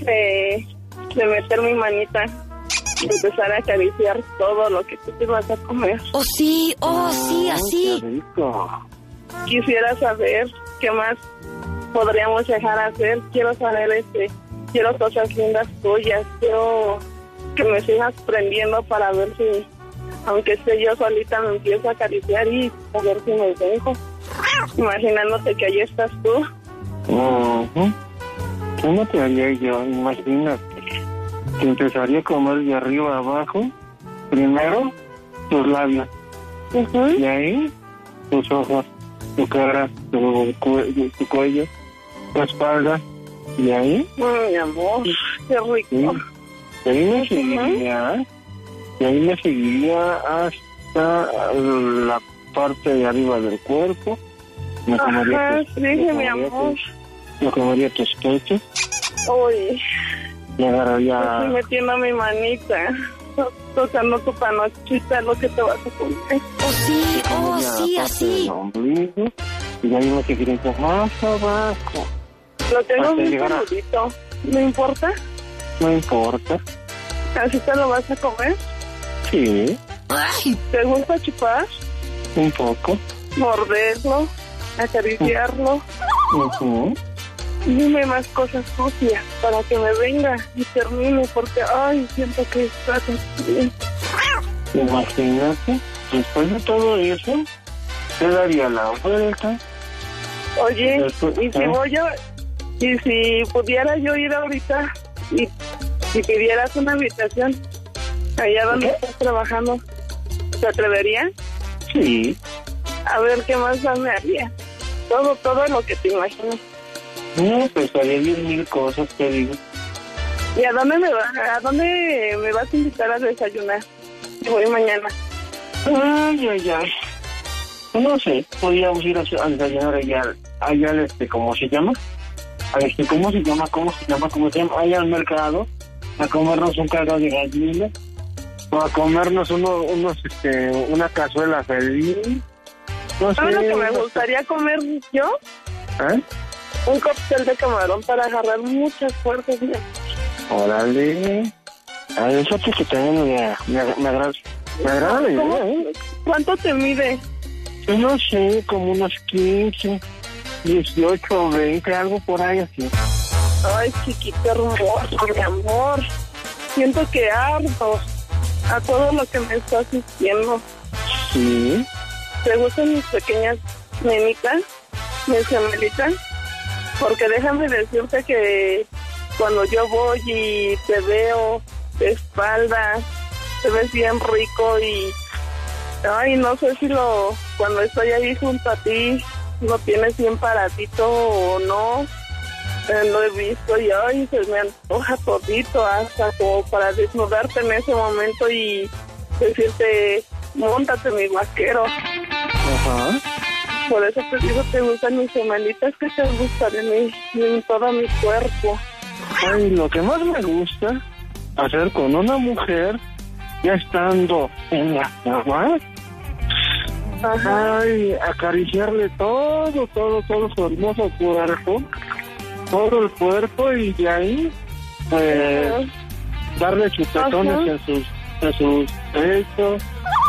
de meter mi manita y empezar a acariciar todo lo que tú te vas a comer. Oh, sí, así. Qué rico. Quisiera saber qué más podríamos dejar hacer. Quiero saber, quiero cosas lindas tuyas. Quiero que me sigas prendiendo para ver si, aunque esté yo solita, me empiezo a acariciar y a ver si me dejo. Imaginándote que ahí estás tú. ¿Cómo te haría yo? Imagínate. Te empezaría a comer de arriba a abajo. Primero, tus labios. Y ahí, tus ojos, tu cara, tu cuello, tu espalda. Y ahí. Mi amor, qué rico. Y ahí me seguiría. Y ahí me seguiría hasta la parte de arriba del cuerpo. Me comería mi amor. Me comería tus pechos. Uy. Me agarraría. Estoy metiendo mi manita, tocando tu panochita, lo que te vas a comer. Sí, así. El ombligo, y ahí me seguiría más abajo. Lo tengo hasta muy llegar peludito. ¿No importa? No importa. ¿Así te lo vas a comer? Sí. ¿Te gusta chupar? Un poco. Morderlo, acariciarlo. Dime más cosas sucias para que me venga y termine, porque siento que estás bien. Imagínate, después de todo eso, te daría la vuelta. Oye, después, y si pudiera yo ir ahorita y si pidieras una habitación allá donde estás trabajando, ¿te atreverías? Sí. A ver qué más me haría. Todo lo que te imaginas. No, pues haría 10,000 cosas, te digo. ¿Y a dónde me vas a invitar a desayunar? Voy mañana. Ay. No sé, podríamos ir a desayunar allá, ¿cómo se llama? ¿Cómo se llama? Allá al mercado, a comernos un caldo de gallina, o a comernos una cazuela feliz. No sé. ¿Sabes lo que me gustaría comer yo? Un cóctel de camarón para agarrar muchas fuerzas. Órale. Eso que también me agrada. Me agrada la idea, ¿Cuánto te mide? Yo no sé, como unos 15, 18 o 20, algo por ahí así. Ay, chiquito hermoso, mi amor. Siento que ardo a todo lo que me estás diciendo. Sí. ¿Te gustan mis pequeñas nenitas? ¿Mis gemelitas? Porque déjame decirte que cuando yo voy y te veo de espaldas, te ves bien rico y... no sé si cuando estoy ahí junto a ti, lo tienes bien paradito o no. Lo he visto y se me antoja todito, hasta como para desnudarte en ese momento y decirte, móntate mi vaquero. Ajá. Por eso te digo, te gustan mis gemelitas, que te gustan en todo mi cuerpo. Lo que más me gusta hacer con una mujer, ya estando en la cama, acariciarle todo su hermoso cuerpo, todo el cuerpo, y de ahí, darle chupetones en sus pechos.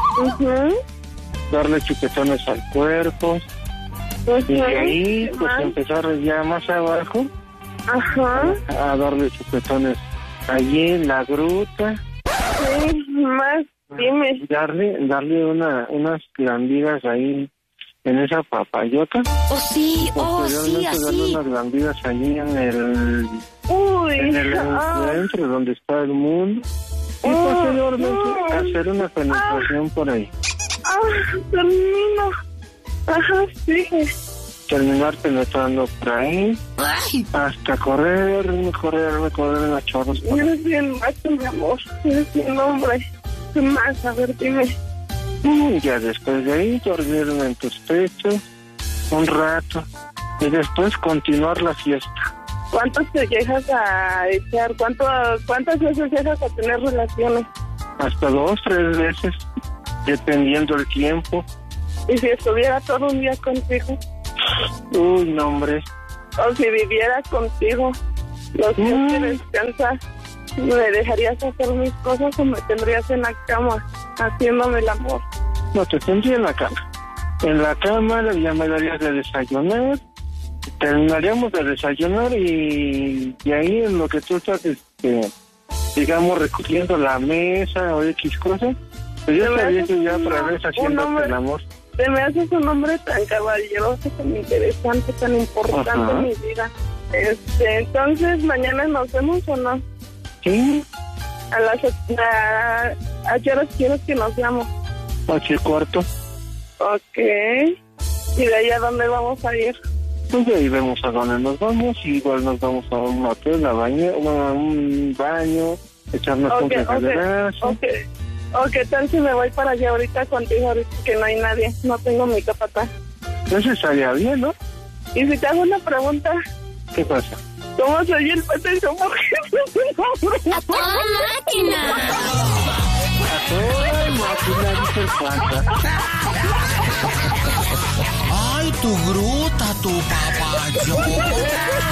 Darle chupetones al cuerpo, y de ahí pues empezar ya más abajo a darle chupetones allí en la gruta. Sí, más, dime. Darle unas lambidas ahí en esa papayota. Sí, así. Darle unas lambidas allí en el encuentro donde está el mundo, y posteriormente hacer una penetración por ahí. Termino. Sí. Terminar penetrando por ahí. Hasta correrme a chorros. Eres bien macho, mi amor. Eres bien hombre. ¿Qué más? A ver, dime. Y ya después de ahí, dormirme en tus pechos un rato. Y después continuar la fiesta. ¿Cuántos te llegas a echar? ¿Cuántas veces llegas a tener relaciones? Hasta 2, 3 veces. Dependiendo el tiempo. ¿Y si estuviera todo un día contigo? Uy, no, hombre. O si viviera contigo. Los días que descansas, ¿me dejarías hacer mis cosas o me tendrías en la cama haciéndome el amor? No, te tendría en la cama. En la cama ya me darías de desayunar, terminaríamos de desayunar y ahí en lo que tú estás, digamos, recogiendo la mesa o X cosas, pues yo estaría ya otra vez haciéndote el amor. Te me haces un hombre tan caballeroso, tan interesante, tan importante en mi vida. Entonces, ¿mañana nos vemos o no? Sí. ¿A qué horas quieres que nos veamos? 8:15. Ok. ¿Y de ahí a dónde vamos a ir? Pues de ahí vemos a dónde nos vamos. Igual nos vamos a un hotel, a un baño, echarnos un regaderazo. ¿O qué tal si me voy para allá ahorita contigo, ahorita que no hay nadie? No tengo mi capataz. Eso estaría bien, ¿no? Y si te hago una pregunta... ¿Qué pasa? ¿Cómo soy el petecho? ¡A toda máquina! ¡A toda máquina, dice el Panda! ¡Ay, tu gruta, tu papayón!